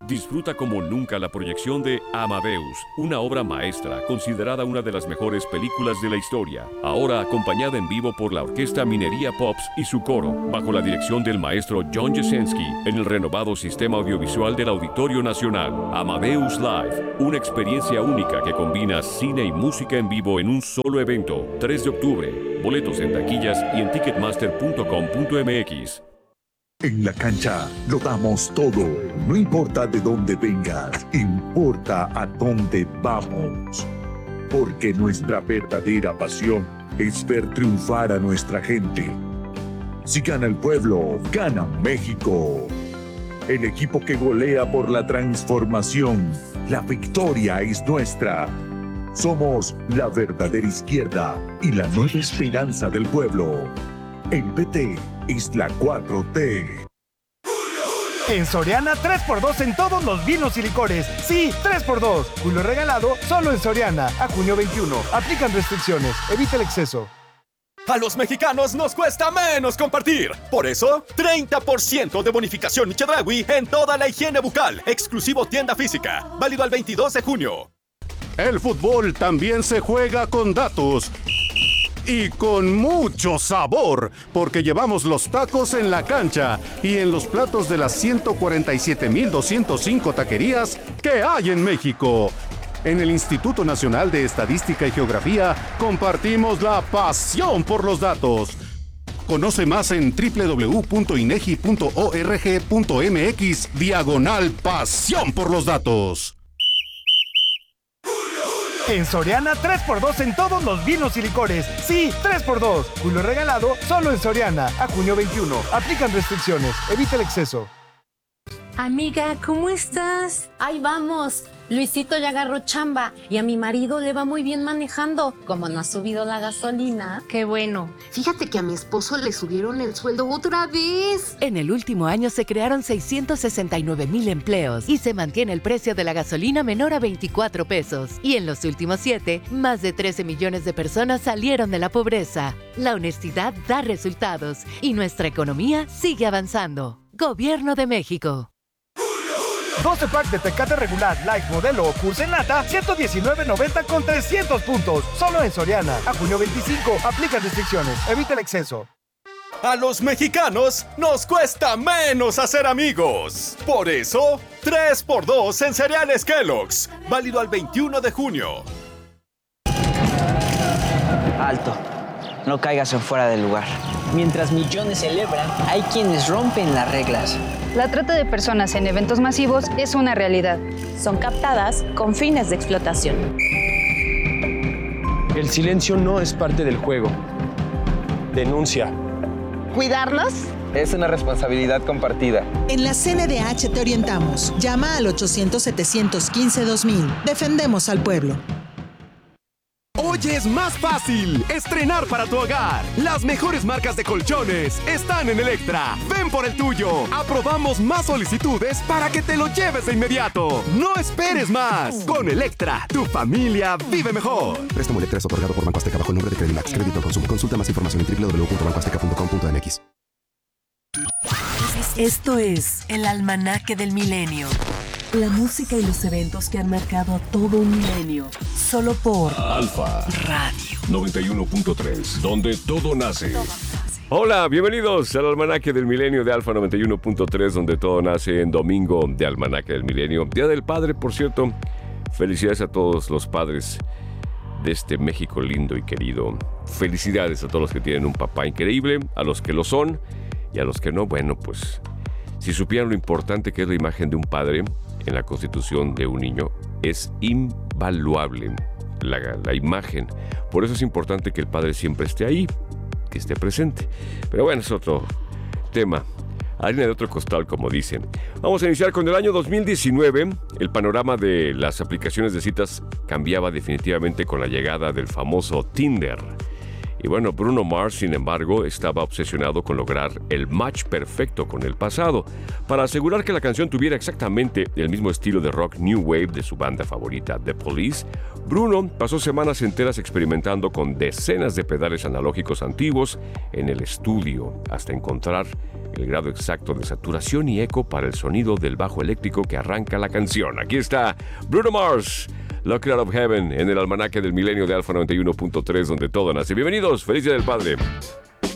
Disfruta como nunca la proyección de Amadeus, una obra maestra considerada una de las mejores películas de la historia. Ahora acompañada en vivo por la Orquesta Minería Pops y su coro, bajo la dirección del maestro John Jasenski, en el renovado sistema audiovisual del Auditorio Nacional. Amadeus Live, una experiencia única que combina cine y música en vivo en un solo evento. 3 de octubre. Boletos en taquillas y en ticketmaster.com.mx. En la cancha lo damos todo, no importa de dónde vengas, importa a dónde vamos. Porque nuestra verdadera pasión es ver triunfar a nuestra gente. Si gana el pueblo, gana México. El equipo que golea por la transformación, la victoria es nuestra. Somos la verdadera izquierda y la nueva esperanza del pueblo. El PT es la 4T. En Soriana, 3x2 en todos los vinos y licores. Sí, 3x2. Julio regalado solo en Soriana. A junio 21. Aplican restricciones. Evita el exceso. A los mexicanos nos cuesta menos compartir. Por eso, 30% de bonificación Chedraui en toda la higiene bucal. Exclusivo tienda física. Válido al 22 de junio. El fútbol también se juega con datos. Y con mucho sabor, porque llevamos los tacos en la cancha y en los platos de las 147,205 taquerías que hay en México. En el Instituto Nacional de Estadística y Geografía compartimos la pasión por los datos. Conoce más en www.inegi.org.mx/pasión por los datos. En Soriana, 3x2 en todos los vinos y licores. Sí, 3x2. Julio regalado solo en Soriana. A junio 21. Aplican restricciones. Evita el exceso. Amiga, ¿cómo estás? Ahí vamos. Luisito ya agarró chamba y a mi marido le va muy bien manejando. Como no ha subido la gasolina. Qué bueno. Fíjate que a mi esposo le subieron el sueldo otra vez. En el último año se crearon 669,000 empleos y se mantiene el precio de la gasolina menor a 24 pesos. Y en los últimos 7, más de 13 millones de personas salieron de la pobreza. La honestidad da resultados y nuestra economía sigue avanzando. Gobierno de México. 12 pack de Tecate regular, light, modelo o curse en lata, $119.90 con 300 puntos. Solo en Soriana. A junio 25. Aplican restricciones. Evita el exceso. A los mexicanos nos cuesta menos hacer amigos. Por eso, 3x2 en cereales Kellogg's. Válido al 21 de junio. Alto. No caigas en fuera del lugar. Mientras millones celebran, hay quienes rompen las reglas. La trata de personas en eventos masivos es una realidad. Son captadas con fines de explotación. El silencio no es parte del juego. Denuncia. ¿Cuidarnos? Es una responsabilidad compartida. En la CNDH te orientamos. Llama al 800-715-2000. Defendemos al pueblo. Hoy es más fácil estrenar para tu hogar. Las mejores marcas de colchones están en Electra. Ven por el tuyo. Aprobamos más solicitudes para que te lo lleves de inmediato. No esperes más. Con Electra, tu familia vive mejor. Préstamo Electra es otorgado por Banco Azteca bajo el nombre de Credimax. Crédito al consumo. Consulta más información en www.bancoazteca.com.mx. Esto es el Almanaque del Milenio. La música y los eventos que han marcado a todo un milenio. Solo por Alfa Radio 91.3, donde todo nace. Hola, bienvenidos al Almanaque del Milenio de Alfa 91.3, donde todo nace en domingo de Almanaque del Milenio. Día del Padre, por cierto. Felicidades a todos los padres de este México lindo y querido. Felicidades a todos los que tienen un papá increíble, a los que lo son y a los que no, bueno, pues si supieran lo importante que es la imagen de un padre en la constitución de un niño, es invaluable la imagen. Por eso es importante que el padre siempre esté ahí, que esté presente. Pero bueno, es otro tema. Harina de otro costal, como dicen. Vamos a iniciar con el año 2019. El panorama de las aplicaciones de citas cambiaba definitivamente con la llegada del famoso Tinder. Y bueno, Bruno Mars, sin embargo, estaba obsesionado con lograr el match perfecto con el pasado. Para asegurar que la canción tuviera exactamente el mismo estilo de rock new wave de su banda favorita, The Police, Bruno pasó semanas enteras experimentando con decenas de pedales analógicos antiguos en el estudio, hasta encontrar el grado exacto de saturación y eco para el sonido del bajo eléctrico que arranca la canción. Aquí está Bruno Mars, Locked Out of Heaven, en el almanaque del milenio de Alfa 91.3, donde todo nace. Bienvenidos, feliz Día del Padre.